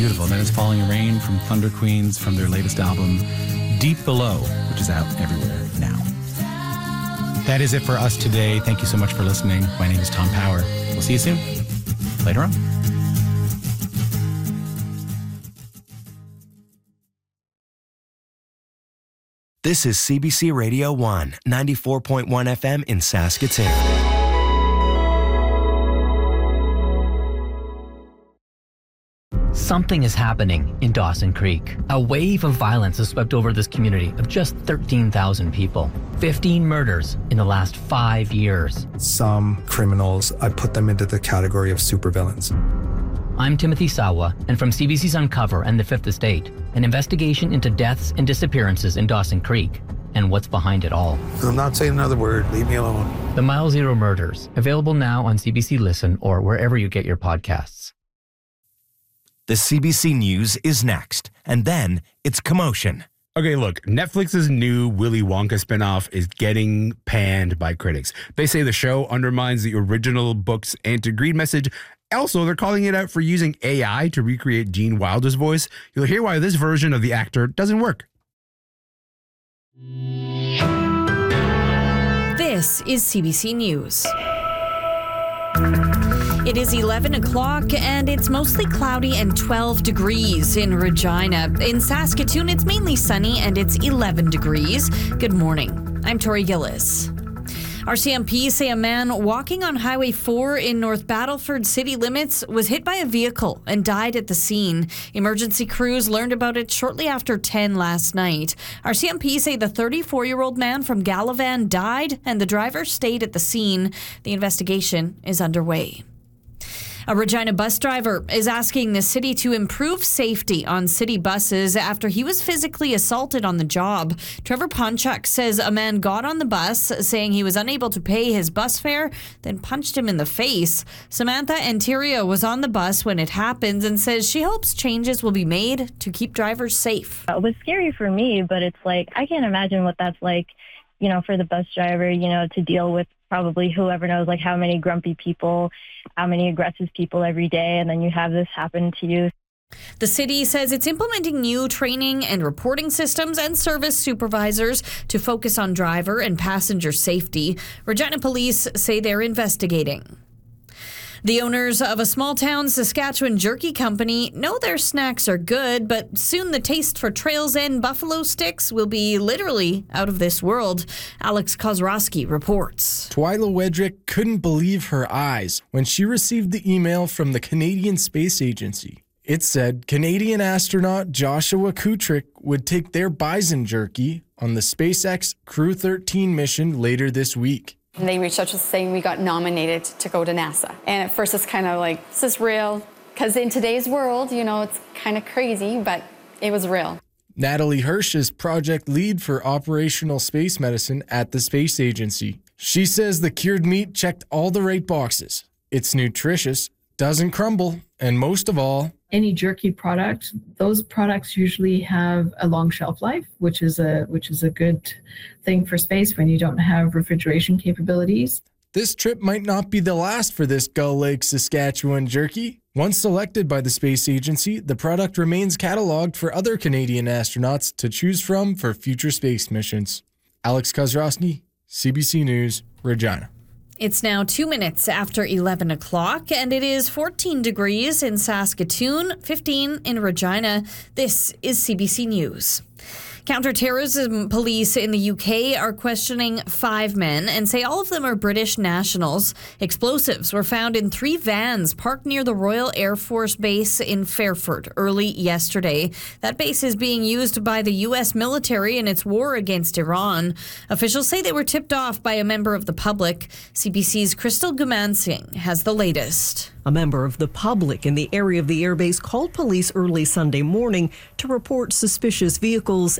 Beautiful. That is Falling Rain from Thunder Queens from their latest album, Deep Below, which is out everywhere now. That is it for us today. Thank you so much for listening. My name is Tom Power. We'll see you soon. Later on. This is CBC Radio 1, 94.1 FM in Saskatoon. Something is happening in Dawson Creek. A wave of violence has swept over this community of just 13,000 people. 15 murders in the last 5 years. Some criminals, I put them into the category of supervillains. I'm Timothy Sawa, and from CBC's Uncover and The Fifth Estate, an investigation into deaths and disappearances in Dawson Creek and what's behind it all. I'm not saying another word. Leave me alone. The Mile Zero Murders, available now on CBC Listen or wherever you get your podcasts. The CBC News is next, and then it's Commotion. Okay, look, Netflix's new Willy Wonka spinoff is getting panned by critics. They say the show undermines the original book's anti-greed message. Also, they're calling it out for using AI to recreate Gene Wilder's voice. You'll hear why this version of the actor doesn't work. This is CBC News. It is 11 o'clock and it's mostly cloudy and 12 degrees in Regina. In Saskatoon, it's mainly sunny and it's 11 degrees. Good morning. I'm Tori Gillis. RCMP say a man walking on Highway 4 in North Battleford city limits was hit by a vehicle and died at the scene. Emergency crews learned about it shortly after 10 last night. RCMP say the 34-year-old man from Galavan died and the driver stayed at the scene. The investigation is underway. A Regina bus driver is asking the city to improve safety on city buses after he was physically assaulted on the job. Trevor Ponchuk says a man got on the bus saying he was unable to pay his bus fare, then punched him in the face. Samantha Antirio was on the bus when it happened and says she hopes changes will be made to keep drivers safe. It was scary for me, but it's like, I can't imagine what that's like, for the bus driver, to deal with probably whoever knows, like how many grumpy people, how many aggressive people every day, and then you have this happen to you. The city says it's implementing new training and reporting systems and service supervisors to focus on driver and passenger safety. Regina police say they're investigating. The owners of a small-town Saskatchewan jerky company know their snacks are good, but soon the taste for Trails End buffalo sticks will be literally out of this world. Alex Kozrowski reports. Twyla Wedrick couldn't believe her eyes when she received the email from the Canadian Space Agency. It said Canadian astronaut Joshua Kutrick would take their bison jerky on the SpaceX Crew 13 mission later this week. They reached out to us saying we got nominated to go to NASA. And at first it's kind of like, is this real? Because in today's world, it's kind of crazy, but it was real. Natalie Hirsch is project lead for operational space medicine at the Space Agency. She says the cured meat checked all the right boxes. It's nutritious, doesn't crumble, and most of all, any jerky product, those products usually have a long shelf life, which is a good thing for space when you don't have refrigeration capabilities. This trip might not be the last for this Gull Lake, Saskatchewan jerky. Once selected by the Space Agency, the product remains cataloged for other Canadian astronauts to choose from for future space missions. Alex Kozrowski, CBC News, Regina. It's now 2 minutes after 11 o'clock, and it is 14 degrees in Saskatoon, 15 in Regina. This is CBC News. Counterterrorism police in the UK are questioning 5 men and say all of them are British nationals. Explosives were found in 3 vans parked near the Royal Air Force Base in Fairford early yesterday. That base is being used by the U.S. military in its war against Iran. Officials say they were tipped off by a member of the public. CBC's Crystal Gumansing has the latest. A member of the public in the area of the airbase called police early Sunday morning to report suspicious vehicles